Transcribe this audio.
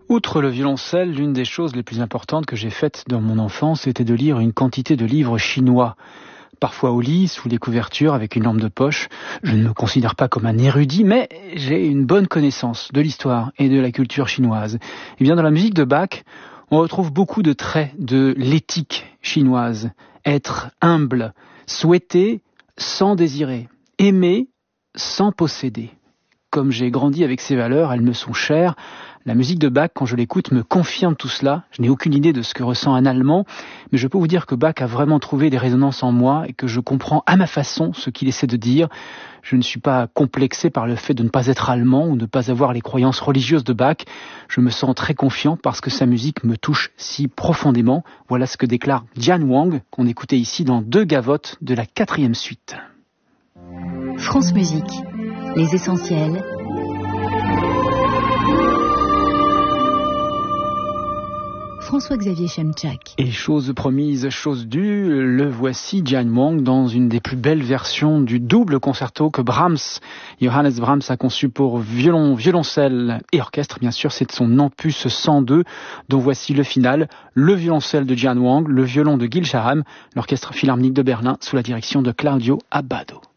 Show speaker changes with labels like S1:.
S1: Outre le violoncelle, l'une des choses les plus importantes que j'ai faites dans mon enfance était de lire une quantité de livres chinois. Parfois au lit, sous les couvertures, avec une lampe de poche. Je ne me considère pas comme un érudit, mais j'ai une bonne connaissance de l'histoire et de la culture chinoise. Et bien dans la musique de Bach, on retrouve beaucoup de traits de l'éthique chinoise. Être humble, souhaiter sans désirer, aimer sans posséder. Comme j'ai grandi avec ces valeurs, elles me sont chères. La musique de Bach, quand je l'écoute, me confirme tout cela. Je n'ai aucune idée de ce que ressent un Allemand, mais je peux vous dire que Bach a vraiment trouvé des résonances en moi et que je comprends à ma façon ce qu'il essaie de dire. Je ne suis pas complexé par le fait de ne pas être allemand ou de ne pas avoir les croyances religieuses de Bach. Je me sens très confiant parce que sa musique me touche si profondément. Voilà ce que déclare Dian Wang, qu'on écoutait ici dans 2 gavottes de la 4e suite.
S2: France Musique, les essentiels. François-Xavier Chemchak.
S1: Et chose promise, chose due, le voici Dian Wang dans une des plus belles versions du double concerto que Johannes Brahms a conçu pour violon, violoncelle et orchestre. Bien sûr, c'est de son opus 102 dont voici le final, le violoncelle de Dian Wang, le violon de Gil Shaham, l'orchestre philharmonique de Berlin sous la direction de Claudio Abbado.